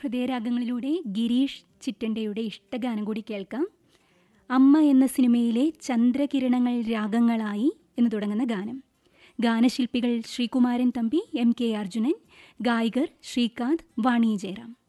ഹൃദയരാഗങ്ങളിലൂടെ ഗിരീഷ് ചിറ്റണ്ടയുടെ ഇഷ്ടഗാനം കൂടി കേൾക്കാം. അമ്മ എന്ന സിനിമയിലെ ചന്ദ്രകിരണങ്ങൾ രാഗങ്ങളായി എന്ന് തുടങ്ങുന്ന ഗാനം. ഗാനശില്പികൾ ശ്രീകുമാരൻ തമ്പി, എം കെ അർജുനൻ, ഗായകർ ശ്രീകാന്ത്, വാണി ജയറാം.